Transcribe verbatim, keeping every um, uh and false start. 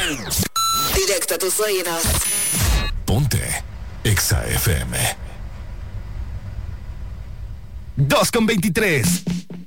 Directo a tus oídos. Ponte Exa F M. dos con veintitrés.